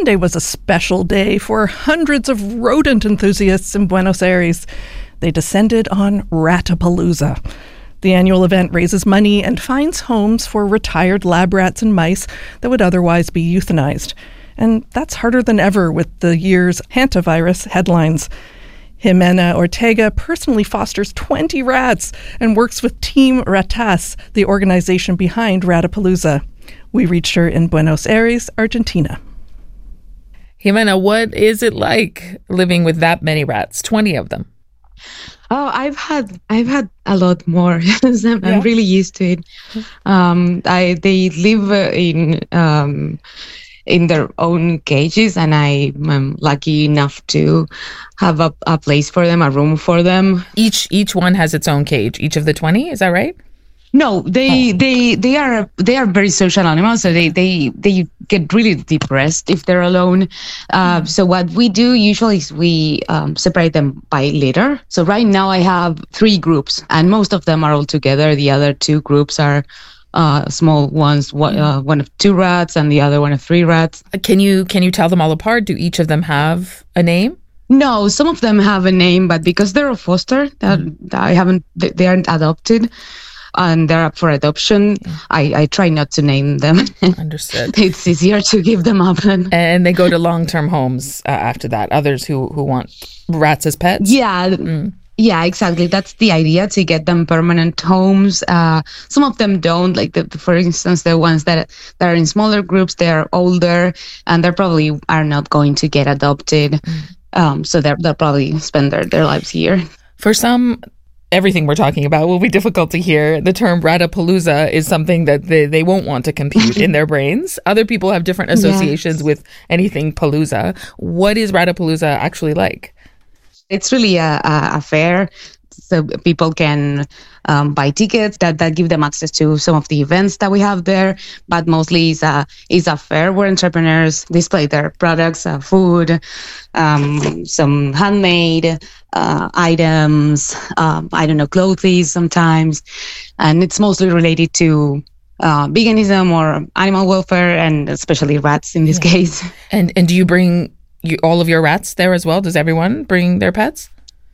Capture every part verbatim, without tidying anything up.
Sunday was a special day for hundreds of rodent enthusiasts in Buenos Aires. They descended on Ratapalooza. The annual event raises money and finds homes for retired lab rats and mice that would otherwise be euthanized. And that's harder than ever with the year's hantavirus headlines. Jimena Ortega personally fosters twenty rats and works with Team Ratas, the organization behind Ratapalooza. We reached her in Buenos Aires, Argentina. Jimena, what is it like living with that many rats, twenty of them? Oh, I've had I've had a lot more. I'm yeah. really used to it. Um, I they live in um, in their own cages, and I am lucky enough to have a, a place for them, a room for them. Each each one has its own cage. Each of the twenty, is that right? No, they, oh. they they are they are very social animals, so they, they, they get really depressed if they're alone. Uh, mm. So what we do usually is we um, separate them by litter. So right now I have three groups, and most of them are all together. The other two groups are uh, small ones, one, uh, one of two rats and the other one of three rats. Can you can you tell them all apart? Do each of them have a name? No, some of them have a name, but because they're a foster, that mm. I haven't, they, they aren't adopted. And they're up for adoption. Yeah. I, I try not to name them. Understood. It's easier to give them up. And they go to long-term homes uh, after that. Others who, who want rats as pets? Yeah. Mm. Yeah, exactly. That's the idea, to get them permanent homes. Uh, some of them don't. Like, the, for instance, the ones that, that are in smaller groups, they're older, and they probably are not going to get adopted. Mm. Um, so they'll probably spend their, their lives here. For some, everything we're talking about will be difficult to hear. The term Ratapalooza is something that they, they won't want to compute in their brains. Other people have different associations yes. with anything Palooza. What is Ratapalooza actually like? It's really a, a fair, so people can um, buy tickets that, that give them access to some of the events that we have there. But mostly it's a, it's a fair where entrepreneurs display their products, uh, food, um, some handmade uh, items, um, I don't know, clothes sometimes. And it's mostly related to uh, veganism or animal welfare, and especially rats in this yeah. case. And and do you bring you, all of your rats there as well? Does everyone bring their pets?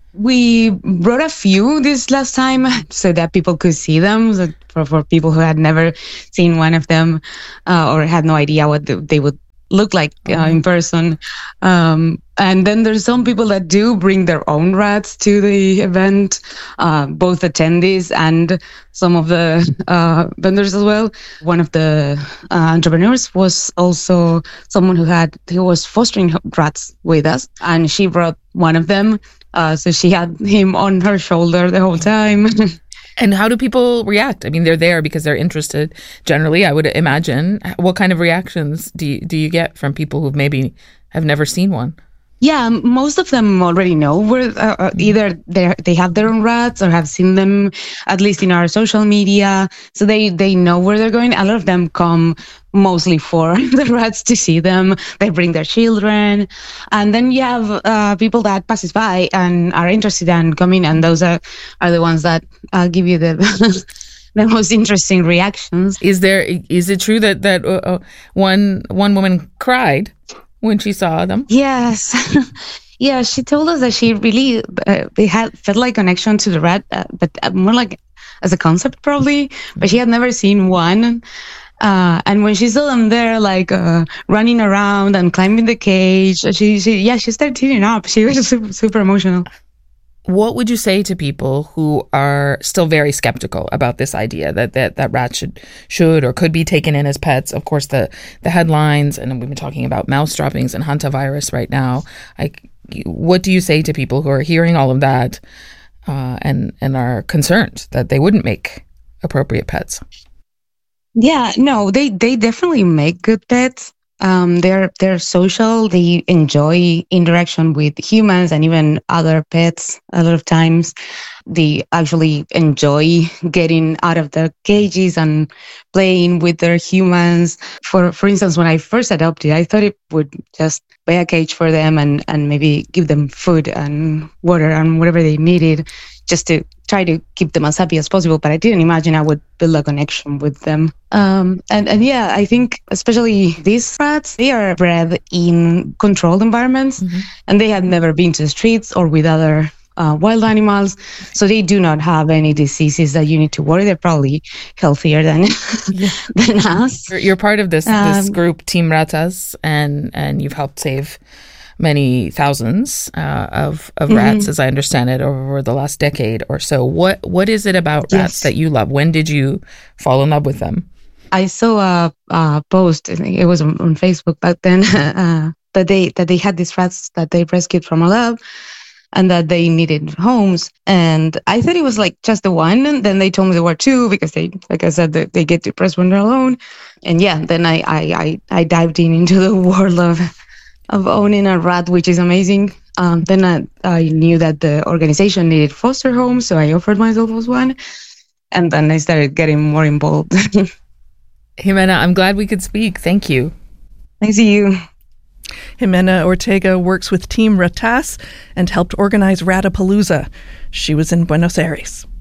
We brought a few this last time so that people could see them, so for, for people who had never seen one of them uh, or had no idea what the, they would look like uh, mm-hmm. in person. Um, and then there's some people that do bring their own rats to the event, uh, both attendees and some of the uh, vendors as well. One of the uh, entrepreneurs was also someone who had who was fostering rats with us, and she brought one of them. Uh, so she had him on her shoulder the whole time. And how do people react? I mean, they're there because they're interested. Generally, I would imagine. What kind of reactions do you, do you get from people who maybe have never seen one? Yeah, most of them already know where uh, either they they have their own rats or have seen them, at least in our social media. So they, they know where they're going. A lot of them come mostly for the rats to see them. They bring their children. And then you have uh, people that passes by and are interested in coming. And those are, are the ones that uh, give you the... the most interesting reactions. Is there? Is it true that that uh, one one woman cried when she saw them? Yes. Yeah, she told us that she really uh, they had felt like connection to the rat, uh, but more like as a concept probably, but she had never seen one. Uh, and when she saw them there, like uh, running around and climbing the cage, she, she yeah, she started tearing up. She was super, super emotional. What would you say to people who are still very skeptical about this idea that, that, that rats should should or could be taken in as pets? Of course, the, the headlines, and we've been talking about mouse droppings and hantavirus right now. Like, what do you say to people who are hearing all of that uh, and and are concerned that they wouldn't make appropriate pets? Yeah, no, they, they definitely make good pets. Um, they're they're social. They enjoy interaction with humans and even other pets. a lot of times. They actually enjoy getting out of their cages and playing with their humans. For for instance, when I first adopted, I thought it would just buy a cage for them and, and maybe give them food and water and whatever they needed, just to try to keep them as happy as possible. But I didn't imagine I would build a connection with them. Um, and, and yeah, I think especially these rats, they are bred in controlled environments, mm-hmm. and they had never been to the streets or with other Uh, wild animals, so they do not have any diseases that you need to worry. They're probably healthier than yeah. than us. You're, you're part of this um, this group, Team Ratas, and and you've helped save many thousands uh, of of mm-hmm. rats, as I understand it, over the last decade or so. What what is it about yes. rats that you love? When did you fall in love with them? I saw a, a post. I think it was on, on Facebook back then uh, that they that they had these rats that they rescued from a lab, and that they needed homes. And I thought it was like just the one. And then they told me there were two, because they, like I said, they, they get depressed when they're alone. And yeah, then I, I, I, I dived in into the world of, of owning a rat, which is amazing. Um, then I, I knew that the organization needed foster homes, so I offered myself as one. And then I started getting more involved. Jimena, I'm glad we could speak. Thank you. Thanks to you. Jimena Ortega works with Team Ratas and helped organize Ratapalooza. She was in Buenos Aires.